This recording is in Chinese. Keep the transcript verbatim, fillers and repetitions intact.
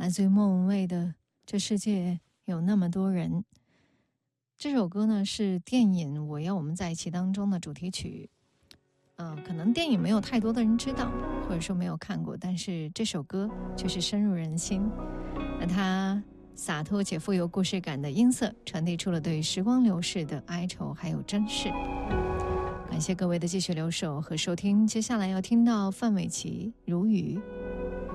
来自于莫文蔚的《这世界有那么多人》。这首歌呢是电影《我要我们在一起》当中的主题曲。呃，可能电影没有太多的人知道，或者说没有看过，但是这首歌却是深入人心。那它洒脱且富有故事感的音色，传递出了对时光流逝的哀愁还有珍视。感谢各位的继续留守和收听，接下来要听到范玮琪《如雨》。